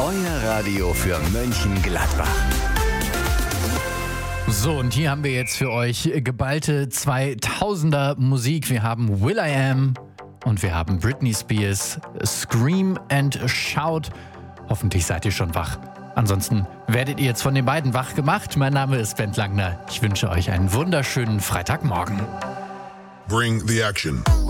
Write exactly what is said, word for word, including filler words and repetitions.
Euer Radio für Mönchengladbach. So, und hier haben wir jetzt für euch geballte zweitausender Musik. Wir haben will.i.am und wir haben Britney Spears, Scream and Shout. Hoffentlich seid ihr schon wach. Ansonsten werdet ihr jetzt von den beiden wach gemacht. Mein Name ist Bent Langner. Ich wünsche euch einen wunderschönen Freitagmorgen. Bring the action.